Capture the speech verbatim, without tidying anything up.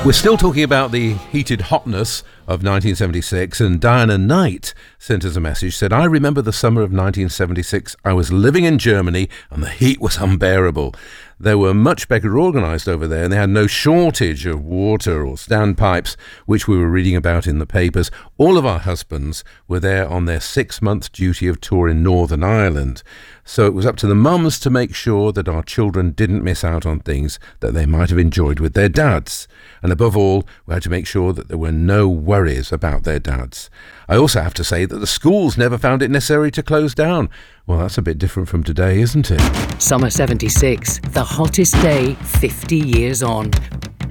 We're still talking about the heated hotness of nineteen seventy-six, and Diana Knight sent us a message, said, I remember the summer of nineteen seventy-six. I was living in Germany and the heat was unbearable. They were much better organised over there, and they had no shortage of water or standpipes, which we were reading about in the papers. All of our husbands were there on their six-month duty of tour in Northern Ireland. So it was up to the mums to make sure that our children didn't miss out on things that they might have enjoyed with their dads. And above all, we had to make sure that there were no worries about their dads. I also have to say that the schools never found it necessary to close down. Well, that's a bit different from today, isn't it? Summer seventy-six, the hottest day fifty years on.